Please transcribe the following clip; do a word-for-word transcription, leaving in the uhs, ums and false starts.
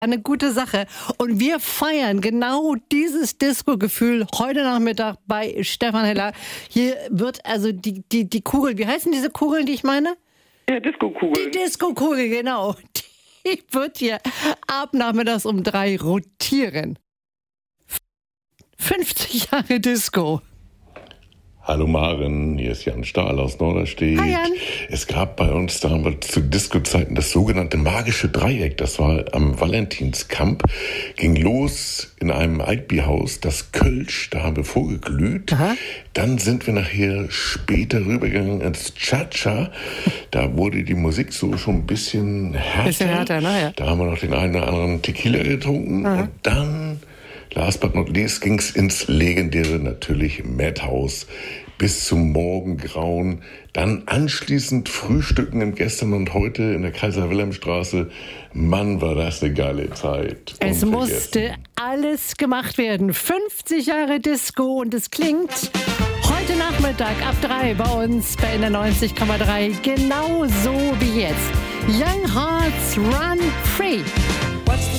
Eine gute Sache. Und wir feiern genau dieses Disco-Gefühl heute Nachmittag bei Stefan Heller. Hier wird also die, die, die Kugel, wie heißen diese Kugeln, die ich meine? Ja, Disco-Kugel. Die Disco-Kugel, genau. Die wird hier ab nachmittags um drei rotieren. fünfzig Jahre Disco. Hallo Maren, hier ist Jan Stahl aus Norderstedt. Hi Jan. Es gab bei uns damals zu Disco-Zeiten das sogenannte magische Dreieck. Das war am Valentinskamp. Ging los in einem Altbierhaus, das Kölsch, da haben wir vorgeglüht. Aha. Dann sind wir nachher später rübergegangen ins Cha-Cha. Da wurde die Musik so schon ein bisschen härter. Bisschen härter, naja. Da haben wir noch den einen oder anderen Tequila getrunken. Aha. Und dann... Last but not least ging's ins legendäre natürlich Madhouse bis zum Morgengrauen. Dann anschließend Frühstücken im Gestern und Heute in der Kaiser-Wilhelm-Straße. Mann, war das eine geile Zeit. Es musste alles gemacht werden. fünfzig Jahre Disco und es klingt heute Nachmittag ab drei bei uns bei N R neunzig Komma drei genauso wie jetzt. Young Hearts Run Free.